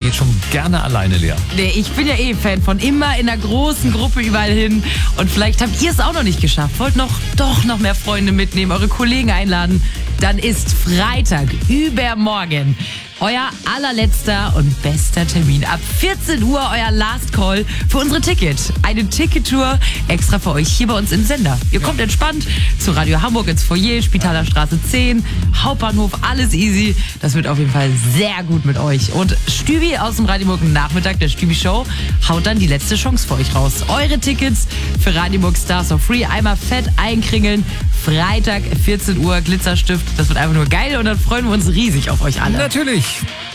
geht schon gerne alleine, Lea. Nee, ich bin ja Fan von immer in einer großen Gruppe überall hin. Und vielleicht habt ihr es auch noch nicht geschafft. Wollt doch noch mehr Freunde mitnehmen, eure Kollegen einladen. Dann ist Freitag, übermorgen, euer allerletzter und bester Termin. Ab 14 Uhr euer Last Call für unsere Ticket. Eine Tickettour extra für euch hier bei uns im Sender. Ihr kommt entspannt zu Radio Hamburg ins Foyer, Spitaler Straße 10, Hauptbahnhof, alles easy. Das wird auf jeden Fall sehr gut mit euch. Und Stübi aus dem Radio Hamburg Nachmittag, der Stübi Show, haut dann die letzte Chance für euch raus. Eure Tickets für Radio Hamburg Stars of Free einmal fett einkringeln. Freitag, 14 Uhr, Glitzerstift. Das wird einfach nur geil und dann freuen wir uns riesig auf euch alle. Natürlich.